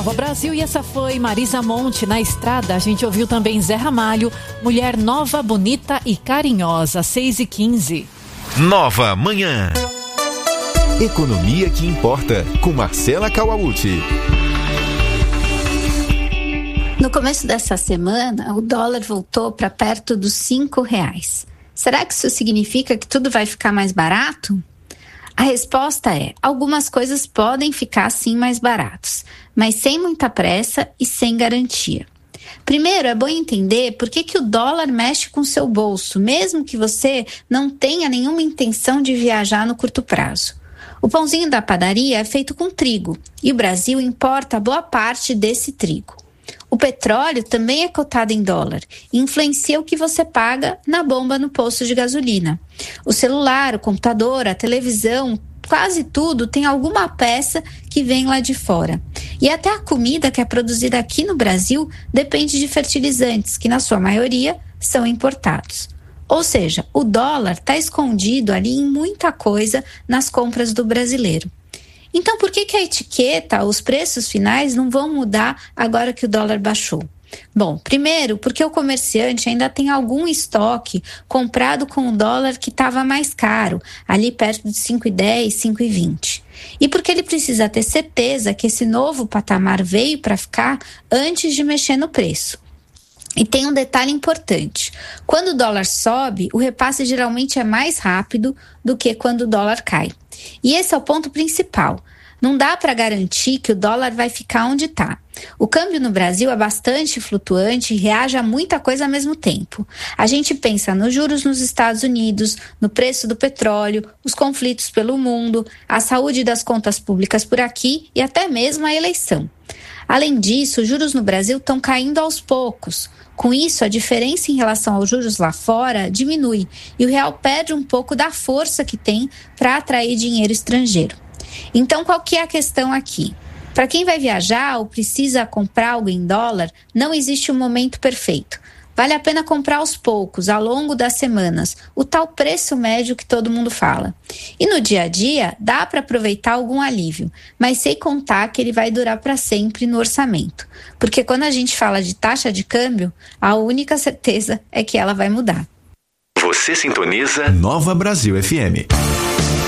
Nova Brasil, e essa foi Marisa Monte. Na estrada, a gente ouviu também Zé Ramalho, Mulher Nova, Bonita e Carinhosa, 6h15. Nova Manhã. Economia que importa, com Marcela Kawauchi. No começo dessa semana, o dólar voltou para perto dos R$5. Será que isso significa que tudo vai ficar mais barato? A resposta é: algumas coisas podem ficar sim mais baratos, mas sem muita pressa e sem garantia. Primeiro, é bom entender por que o dólar mexe com o seu bolso, mesmo que você não tenha nenhuma intenção de viajar no curto prazo. O pãozinho da padaria é feito com trigo e o Brasil importa boa parte desse trigo. O petróleo também é cotado em dólar e influencia o que você paga na bomba no posto de gasolina. O celular, o computador, a televisão, quase tudo tem alguma peça que vem lá de fora. E até a comida que é produzida aqui no Brasil depende de fertilizantes, que na sua maioria são importados. Ou seja, o dólar está escondido ali em muita coisa nas compras do brasileiro. Então, por que a etiqueta, os preços finais não vão mudar agora que o dólar baixou? Bom, primeiro, porque o comerciante ainda tem algum estoque comprado com o dólar que estava mais caro, ali perto de 5,10, 5,20. E porque ele precisa ter certeza que esse novo patamar veio para ficar antes de mexer no preço. E tem um detalhe importante: quando o dólar sobe, o repasse geralmente é mais rápido do que quando o dólar cai. E esse é o ponto principal. Não dá para garantir que o dólar vai ficar onde está. O câmbio no Brasil é bastante flutuante e reage a muita coisa ao mesmo tempo. A gente pensa nos juros nos Estados Unidos, no preço do petróleo, os conflitos pelo mundo, a saúde das contas públicas por aqui e até mesmo a eleição. Além disso, os juros no Brasil estão caindo aos poucos. Com isso, a diferença em relação aos juros lá fora diminui e o real perde um pouco da força que tem para atrair dinheiro estrangeiro. Então, qual que é a questão aqui? Para quem vai viajar ou precisa comprar algo em dólar, não existe um momento perfeito. Vale a pena comprar aos poucos, ao longo das semanas, o tal preço médio que todo mundo fala. E no dia a dia, dá para aproveitar algum alívio, mas sem contar que ele vai durar para sempre no orçamento. Porque quando a gente fala de taxa de câmbio, a única certeza é que ela vai mudar. Você sintoniza Nova Brasil FM.